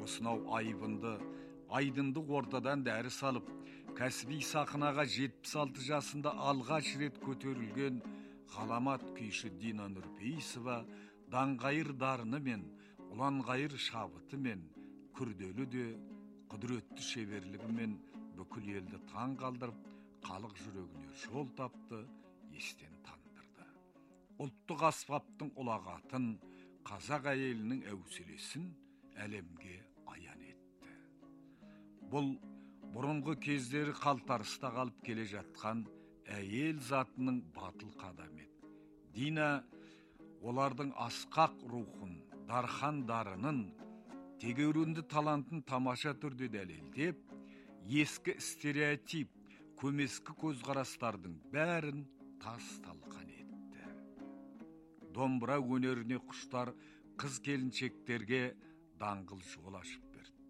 осынау айбынды, айдындық ортадан дәрі салып, кәсіби сахнаға 76 жасында алғаш рет көтерілген ғаламат күйші Дина Нұрпейісова даңғайыр дарыны мен ұланғайыр шабыты мен күрделі де құдіретті шеберлігімен бүкіл елді таң қалдырып, халық жүрегіне жол тапты, естен тандырды. Ұлттық аспаптың ұлағатын, қазақ әйелінің әуселесін әлемге аян етті. Бұл бұрынғы кездері қалтарыста қалып келе жатқан әйел затының батыл қадамет. Дина олардың асқақ рухын, дархан дарынын, тегеурінді талантын тамаша түрде дәлелдеп, ескі стереотип, көмескі көзқарастардың бәрін тас-талқан етті. Домбыра өнеріне құштар қыз келіншектерге даңғыл жол ашып берді.